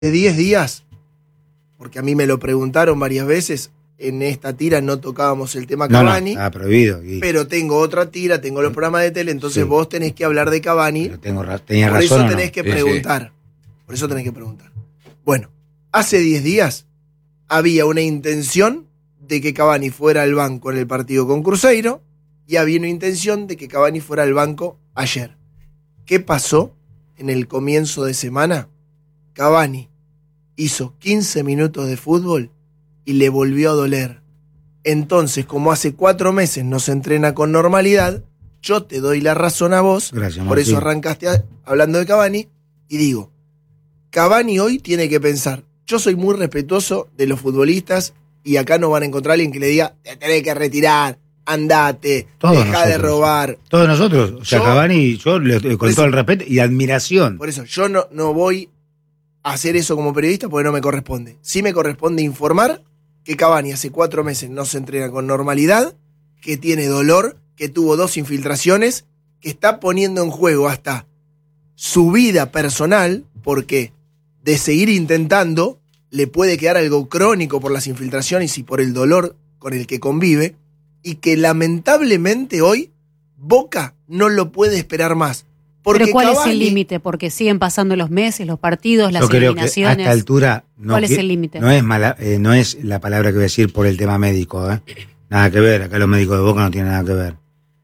de 10 días, porque a mí me lo preguntaron varias veces, en esta tira no tocábamos el tema Cavani. No, prohibido. Pero tengo otra tira, tengo los programas de tele, entonces Sí. vos tenés que hablar de Cavani. Tenía por razón. eso tenés que preguntar. Sí. Por eso tenés que preguntar. Bueno, hace 10 días había una intención de que Cavani fuera al banco en el partido con Cruzeiro y había una intención de que Cavani fuera al banco ayer. ¿Qué pasó en el comienzo de semana? Cavani hizo 15 minutos de fútbol y le volvió a doler. Entonces, como hace 4 meses no se entrena con normalidad, yo te doy la razón a vos. Gracias, por eso arrancaste hablando de Cavani y digo, Cavani hoy tiene que pensar, yo soy muy respetuoso de los futbolistas y acá no van a encontrar a alguien que le diga, te tenés que retirar, andate, deja de robar. Todos nosotros, o sea, Cavani, yo con todo el respeto y admiración. Por eso, yo no voy a hacer eso como periodista porque no me corresponde. Sí me corresponde informar que Cavani hace 4 meses no se entrena con normalidad, que tiene dolor, que tuvo 2 infiltraciones, que está poniendo en juego hasta su vida personal, porque de seguir intentando le puede quedar algo crónico por las infiltraciones y por el dolor con el que convive, y que lamentablemente hoy Boca no lo puede esperar más. Pero ¿cuál Cavani, es el límite? Porque siguen pasando los meses, los partidos, las eliminaciones. Creo que a esta altura ¿cuál es el límite? No es la palabra que voy a decir por el tema médico, nada que ver, acá los médicos de Boca no tienen nada que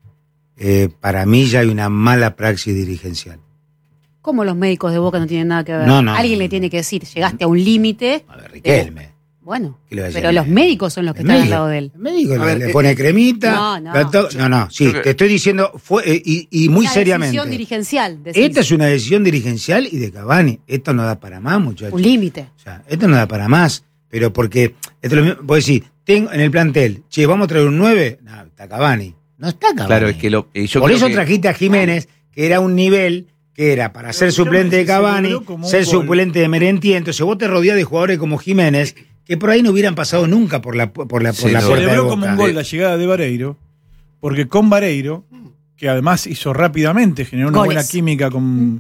ver. Para mí ya hay una mala praxis dirigencial. ¿Cómo los médicos de Boca no tienen nada que ver? No, alguien le tiene que decir, llegaste a un límite. A ver, Riquelme. Bueno, pero los médicos son los que están al lado de él. El médico le pone cremita. No, sí, te estoy diciendo, y muy seriamente. Una decisión dirigencial. Decís. Esta es una decisión dirigencial y de Cavani. Esto no da para más, muchachos. Un límite. O sea, esto no da para más. Pero porque, esto es lo mismo, vos decís, tengo en el plantel, che, vamos a traer un 9. No, está Cavani. No está Cavani. Claro, es que yo por eso trajiste a Jiménez, que era un nivel que era para ser suplente de Cavani, ser suplente de Merentiel. Entonces vos te rodeás de jugadores como Jiménez, que por ahí no hubieran pasado nunca por la puerta de Boca. Celebró como un gol la llegada de Vareiro, porque con Vareiro, que además hizo rápidamente, generó una buena química con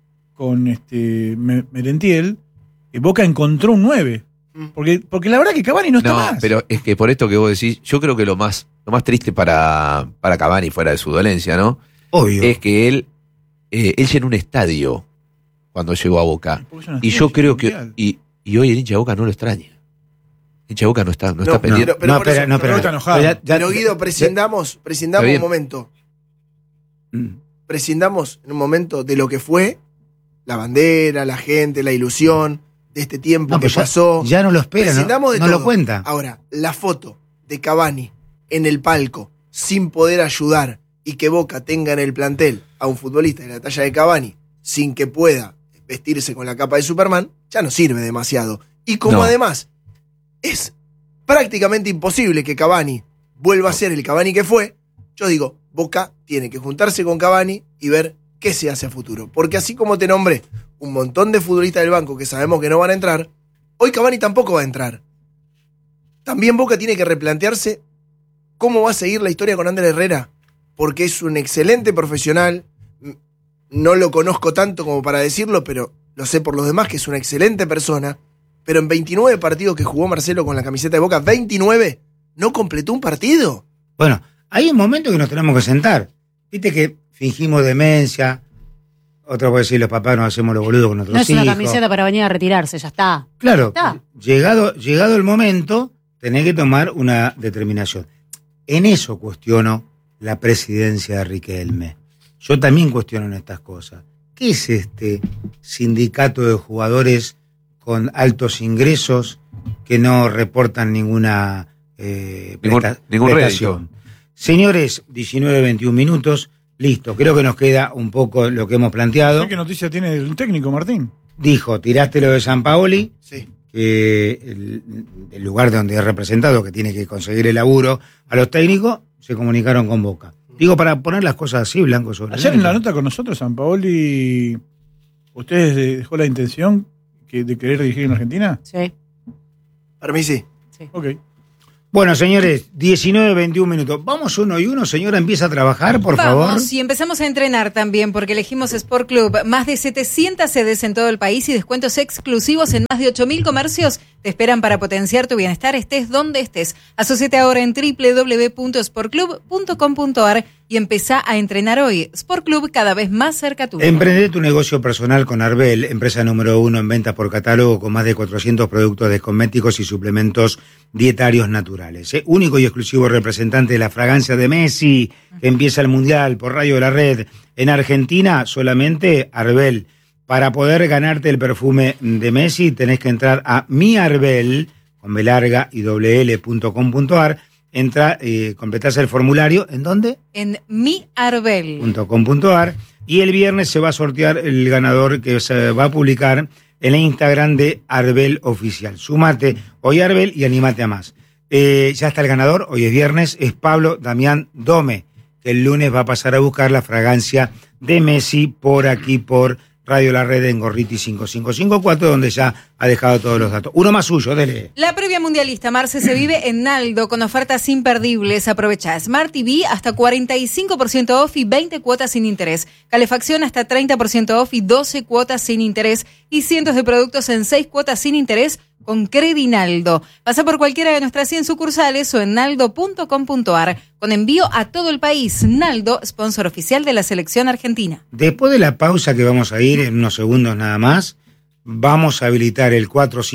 Merentiel, Boca encontró un 9. Porque la verdad que Cavani no está más. No, pero es que por esto que vos decís, yo creo que lo más triste para Cavani, fuera de su dolencia, ¿no? Obvio. Es que él llenó un estadio cuando llegó a Boca. Y yo creo que y hoy el hincha de Boca no lo extraña. El hincha de Boca no está pendiente. Pero está enojado. Pero Guido, prescindamos un momento. Prescindamos en un momento de lo que fue la bandera, la gente, la ilusión de este tiempo que pasó. Ya no lo espera, no lo cuenta. Ahora, la foto de Cavani en el palco sin poder ayudar y que Boca tenga en el plantel a un futbolista de la talla de Cavani sin que pueda vestirse con la capa de Superman, ya no sirve demasiado. Y como además es prácticamente imposible que Cavani vuelva a ser el Cavani que fue, yo digo, Boca tiene que juntarse con Cavani y ver qué se hace a futuro. Porque así como te nombré un montón de futbolistas del banco que sabemos que no van a entrar, hoy Cavani tampoco va a entrar. También Boca tiene que replantearse cómo va a seguir la historia con Ander Herrera, porque es un excelente profesional. No lo conozco tanto como para decirlo, pero lo sé por los demás, que es una excelente persona. Pero en 29 partidos que jugó Marcelo con la camiseta de Boca, 29, no completó un partido. Bueno, hay un momento que nos tenemos que sentar. Viste que fingimos demencia. Otro puede decir, los papás nos hacemos los boludos con nuestros hijos. No es una camiseta para venir a retirarse, ya está. Claro, llegado el momento, tenés que tomar una determinación. En eso cuestiono la presidencia de Riquelme. Yo también cuestiono en estas cosas. ¿Qué es este sindicato de jugadores con altos ingresos que no reportan ninguna prestación? Señores, 19-21 minutos, listo. Creo que nos queda un poco lo que hemos planteado. ¿Qué noticia tiene el técnico, Martín? Dijo, tiraste lo de Sampaoli, sí. El lugar donde es representado, que tiene que conseguir el laburo a los técnicos, se comunicaron con Boca. Digo, para poner las cosas así, blanco sobre ayer en la nota con nosotros, Sampaoli, ¿ustedes dejó la intención de querer dirigir en Argentina? Sí. Para mí sí. Ok. Bueno, señores, 19-21 minutos. Vamos 1 y 1, señora, empieza a trabajar, por favor. Vamos, y empezamos a entrenar también, porque elegimos Sport Club. Más de 700 sedes en todo el país y descuentos exclusivos en más de 8.000 comercios te esperan para potenciar tu bienestar, estés donde estés. Asociate ahora en www.sportclub.com.ar y empezá a entrenar hoy. Sport Club, cada vez más cerca tuyo. Emprende tu negocio personal con Arbel, empresa número 1 en ventas por catálogo, con más de 400 productos de cosméticos y suplementos dietarios naturales. Único y exclusivo representante de la fragancia de Messi, que empieza el Mundial por Radio de la Red. En Argentina, solamente Arbel. Para poder ganarte el perfume de Messi, tenés que entrar a miarbel, con B larga y L.com.ar. Entra, completás el formulario. ¿En dónde? En miarbel.com.ar. Y el viernes se va a sortear el ganador que se va a publicar en el Instagram de Arbel Oficial. Súmate hoy Arbel y anímate a más. Ya está el ganador, hoy es viernes, es Pablo Damián Dome, que el lunes va a pasar a buscar la fragancia de Messi por aquí, por Radio La Red en Gorriti 5554, donde ya ha dejado todos los datos. Uno más suyo, dele. La previa mundialista, Marce, se vive en Naldo con ofertas imperdibles. Aprovecha Smart TV hasta 45% off y 20 cuotas sin interés. Calefacción hasta 30% off y 12 cuotas sin interés. Y cientos de productos en 6 cuotas sin interés con Credinaldo. Pasa por cualquiera de nuestras 100 sucursales o en naldo.com.ar. Con envío a todo el país. Naldo, sponsor oficial de la selección argentina. Después de la pausa que vamos a ir en unos segundos nada más, vamos a habilitar el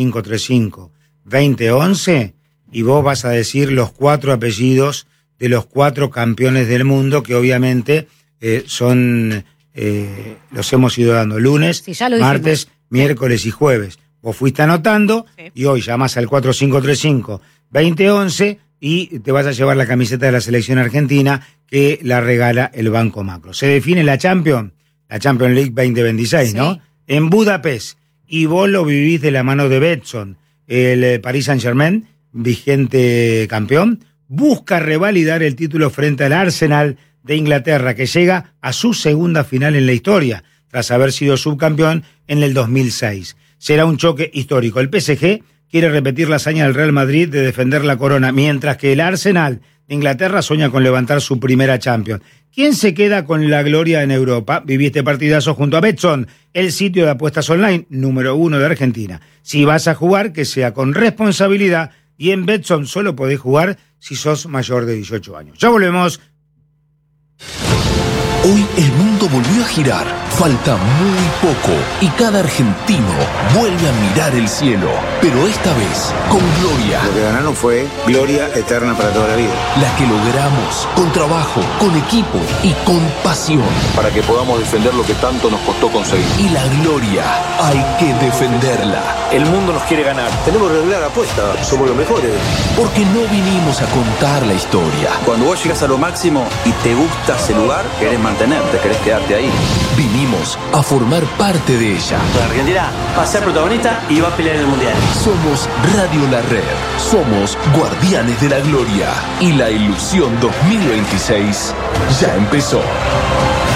4535-2011 y vos vas a decir los 4 apellidos de los 4 campeones del mundo que obviamente son, los hemos ido dando lunes, sí, martes, miércoles y jueves. Vos fuiste anotando, sí, y hoy llamás al 4535-2011 y te vas a llevar la camiseta de la selección argentina que la regala el Banco Macro. Se define la Champions League 2026, sí, ¿no? En Budapest. Y vos lo vivís de la mano de Betson. El Paris Saint-Germain, vigente campeón, busca revalidar el título frente al Arsenal de Inglaterra, que llega a su segunda final en la historia, tras haber sido subcampeón en el 2006. Será un choque histórico. El PSG quiere repetir la hazaña del Real Madrid de defender la corona, mientras que el Arsenal de Inglaterra sueña con levantar su primera Champions. ¿Quién se queda con la gloria en Europa? Viví este partidazo junto a Betson, el sitio de apuestas online número 1 de Argentina. Si vas a jugar, que sea con responsabilidad, y en Betson solo podés jugar si sos mayor de 18 años. Ya volvemos. Hoy el mundo volvió a girar, falta muy poco y cada argentino vuelve a mirar el cielo, pero esta vez con gloria. Lo que ganaron fue gloria eterna para toda la vida. La que logramos con trabajo, con equipo y con pasión. Para que podamos defender lo que tanto nos costó conseguir. Y la gloria hay que defenderla. El mundo nos quiere ganar. Tenemos que arreglar la apuesta, somos los mejores. Porque no vinimos a contar la historia. Cuando vos llegás a lo máximo y te gusta ese lugar, querés mantenerte, querés quedarte ahí. Vinimos a formar parte de ella. La Argentina va a ser protagonista y va a pelear en el Mundial. Somos Radio La Red. Somos guardianes de la gloria. Y la ilusión 2026 ya empezó.